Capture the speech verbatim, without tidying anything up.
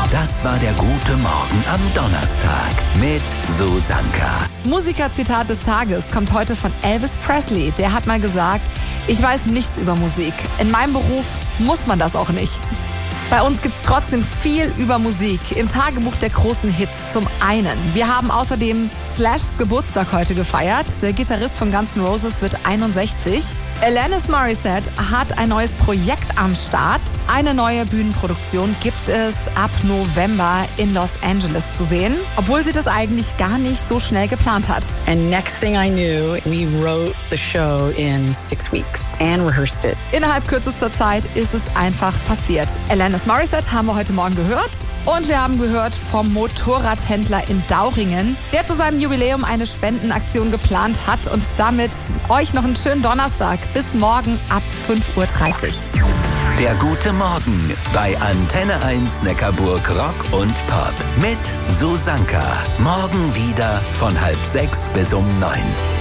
Das war der gute Morgen am Donnerstag mit Susanka. Musikerzitat des Tages kommt heute von Elvis Presley. Der hat mal gesagt, ich weiß nichts über Musik. In meinem Beruf muss man das auch nicht. Bei uns gibt's trotzdem viel über Musik im Tagebuch der großen Hits. Zum einen, wir haben außerdem Slashs Geburtstag heute gefeiert. Der Gitarrist von Guns N' Roses wird einundsechzig. Alanis Morissette hat ein neues Projekt am Start. Eine neue Bühnenproduktion gibt es ab November in Los Angeles zu sehen, obwohl sie das eigentlich gar nicht so schnell geplant hat. And next thing I knew, we wrote the show in six weeks and rehearsed it. Innerhalb kürzester Zeit ist es einfach passiert. Alanis Morissette haben wir heute Morgen gehört. Und wir haben gehört vom Motorradhändler in Dauringen, der zu seinem Jubiläum eine Spendenaktion geplant hat. Und damit euch noch einen schönen Donnerstag. Bis morgen ab fünf Uhr dreißig. Der gute Morgen bei Antenne eins Neckarburg Rock und Pop mit Susanka. Morgen wieder von halb sechs bis um neun.